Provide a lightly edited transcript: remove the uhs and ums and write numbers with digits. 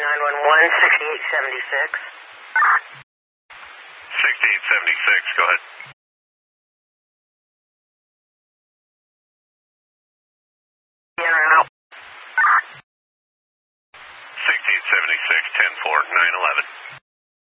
911, 6876, go ahead. In or out? 6876, 10-4, 911.